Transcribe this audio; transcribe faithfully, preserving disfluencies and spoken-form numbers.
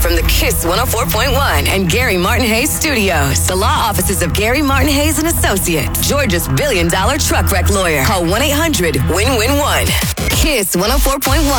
from the Kiss one oh four point one and Gary Martin Hayes Studios. The law offices of Gary Martin Hayes and Associates, Georgia's billion dollar truck wreck lawyer. Call one eight hundred win win one. Kiss one oh four point one.